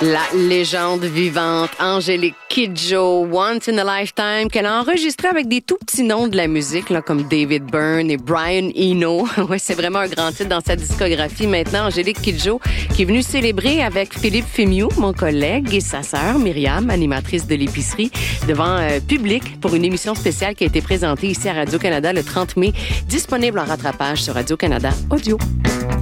La légende vivante, Angélique Kidjo, Once in a Lifetime, qu'elle a enregistré avec des tout petits noms de la musique, là, comme David Byrne et Brian Eno. Ouais, c'est vraiment un grand titre dans sa discographie. Maintenant, Angélique Kidjo, qui est venue célébrer avec Philippe Fémieux, mon collègue, et sa sœur, Myriam, animatrice de l'épicerie, devant public pour une émission spéciale qui a été présentée ici à Radio-Canada le 30 mai, disponible en rattrapage sur Radio-Canada Audio.